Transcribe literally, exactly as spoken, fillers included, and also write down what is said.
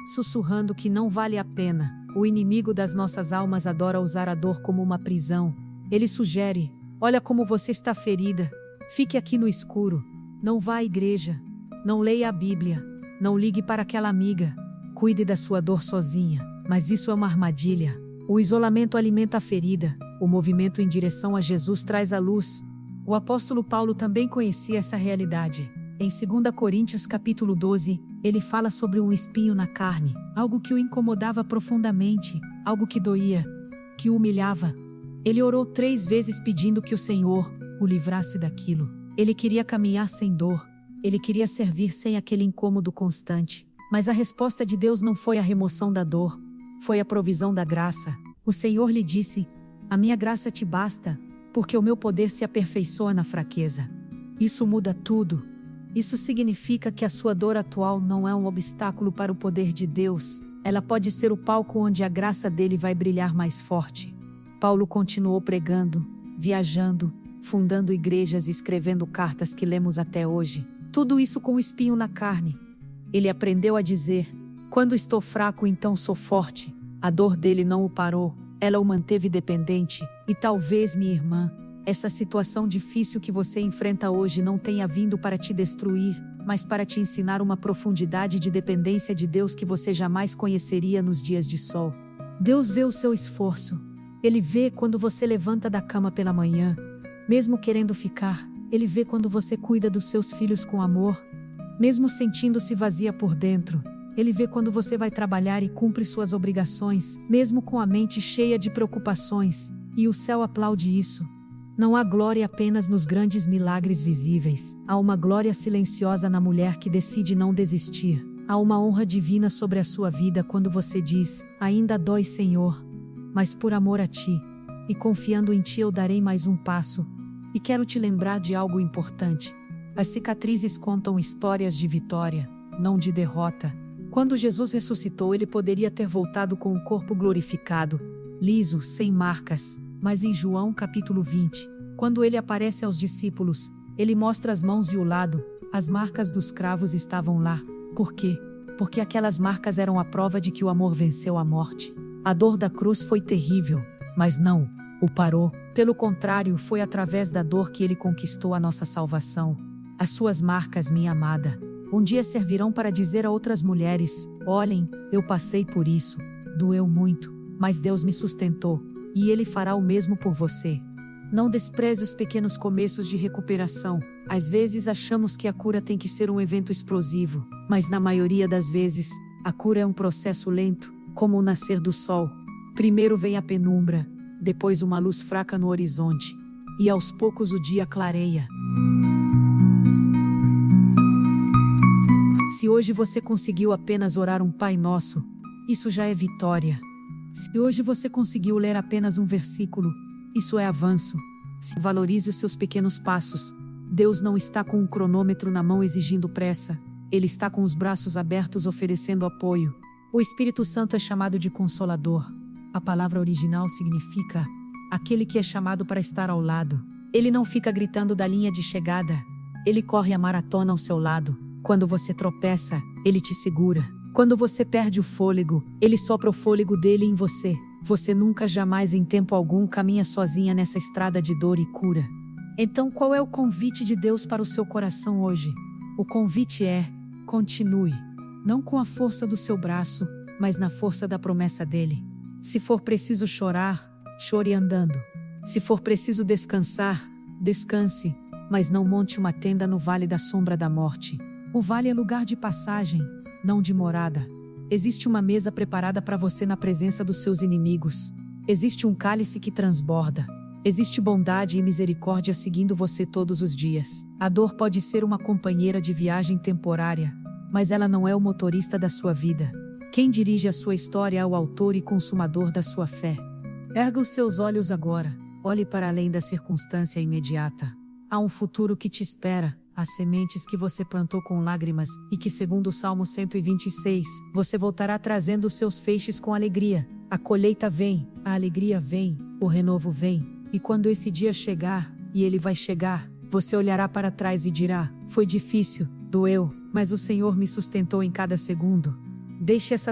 sussurrando que não vale a pena. O inimigo das nossas almas adora usar a dor como uma prisão. Ele sugere: olha como você está ferida. Fique aqui no escuro. Não vá à igreja. Não leia a Bíblia. Não ligue para aquela amiga. Cuide da sua dor sozinha. Mas isso é uma armadilha. O isolamento alimenta a ferida. O movimento em direção a Jesus traz a luz. O apóstolo Paulo também conhecia essa realidade. Em segunda Coríntios capítulo doze, ele fala sobre um espinho na carne, algo que o incomodava profundamente, algo que doía, que o humilhava. Ele orou três vezes pedindo que o Senhor o livrasse daquilo. Ele queria caminhar sem dor. Ele queria servir sem aquele incômodo constante. Mas a resposta de Deus não foi a remoção da dor, foi a provisão da graça. O Senhor lhe disse: a minha graça te basta, porque o meu poder se aperfeiçoa na fraqueza. Isso muda tudo. Isso significa que a sua dor atual não é um obstáculo para o poder de Deus. Ela pode ser o palco onde a graça dele vai brilhar mais forte. Paulo continuou pregando, viajando, fundando igrejas e escrevendo cartas que lemos até hoje. Tudo isso com o espinho na carne. Ele aprendeu a dizer: quando estou fraco, então sou forte. A dor dele não o parou, ela o manteve dependente. E talvez, minha irmã, essa situação difícil que você enfrenta hoje não tenha vindo para te destruir, mas para te ensinar uma profundidade de dependência de Deus que você jamais conheceria nos dias de sol. Deus vê o seu esforço. Ele vê quando você levanta da cama pela manhã, mesmo querendo ficar. Ele vê quando você cuida dos seus filhos com amor, mesmo sentindo-se vazia por dentro. Ele vê quando você vai trabalhar e cumpre suas obrigações, mesmo com a mente cheia de preocupações. E o céu aplaude isso. Não há glória apenas nos grandes milagres visíveis. Há uma glória silenciosa na mulher que decide não desistir. Há uma honra divina sobre a sua vida quando você diz: ainda dói, Senhor, mas por amor a Ti, e confiando em Ti eu darei mais um passo. E quero te lembrar de algo importante. As cicatrizes contam histórias de vitória, não de derrota. Quando Jesus ressuscitou, ele poderia ter voltado com o corpo glorificado, liso, sem marcas. Mas em João capítulo vinte, quando ele aparece aos discípulos, ele mostra as mãos e o lado. As marcas dos cravos estavam lá. Por quê? Porque aquelas marcas eram a prova de que o amor venceu a morte. A dor da cruz foi terrível, mas não o parou. Pelo contrário, foi através da dor que ele conquistou a nossa salvação. As suas marcas, minha amada, um dia servirão para dizer a outras mulheres: olhem, eu passei por isso, doeu muito, mas Deus me sustentou. E Ele fará o mesmo por você. Não despreze os pequenos começos de recuperação. Às vezes achamos que a cura tem que ser um evento explosivo, mas na maioria das vezes, a cura é um processo lento, como o nascer do sol. Primeiro vem a penumbra, depois uma luz fraca no horizonte, e aos poucos o dia clareia. Se hoje você conseguiu apenas orar um Pai Nosso, isso já é vitória. Se hoje você conseguiu ler apenas um versículo, isso é avanço. Se valorize os seus pequenos passos. Deus não está com um cronômetro na mão exigindo pressa. Ele está com os braços abertos oferecendo apoio. O Espírito Santo é chamado de Consolador. A palavra original significa aquele que é chamado para estar ao lado. Ele não fica gritando da linha de chegada. Ele corre a maratona ao seu lado. Quando você tropeça, ele te segura. Quando você perde o fôlego, ele sopra o fôlego dele em você. Você nunca jamais em tempo algum caminha sozinha nessa estrada de dor e cura. Então qual é o convite de Deus para o seu coração hoje? O convite é: continue. Não com a força do seu braço, mas na força da promessa dele. Se for preciso chorar, chore andando. Se for preciso descansar, descanse, mas não monte uma tenda no vale da sombra da morte. O vale é lugar de passagem, não de morada. Existe uma mesa preparada para você na presença dos seus inimigos. Existe um cálice que transborda. Existe bondade e misericórdia seguindo você todos os dias. A dor pode ser uma companheira de viagem temporária, mas ela não é o motorista da sua vida. Quem dirige a sua história é o autor e consumador da sua fé. Erga os seus olhos agora. Olhe para além da circunstância imediata. Há um futuro que te espera. As sementes que você plantou com lágrimas, e que segundo o Salmo cento e vinte e seis, você voltará trazendo os seus feixes com alegria. A colheita vem, a alegria vem, o renovo vem, e quando esse dia chegar, e ele vai chegar, você olhará para trás e dirá: foi difícil, doeu, mas o Senhor me sustentou em cada segundo. Deixe essa